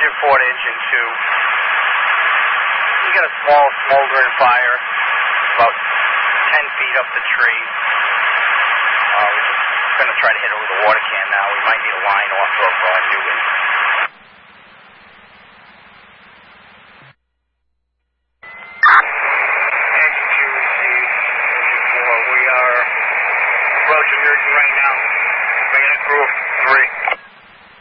Engine 4 to engine 2. You got a small smoldering fire about 10 feet up the tree. We're just going to try to hit it with a water can now. We might need a line off of Newton. Engine 2 received. Engine 4. We are approaching Newton right now. Bringing a crew of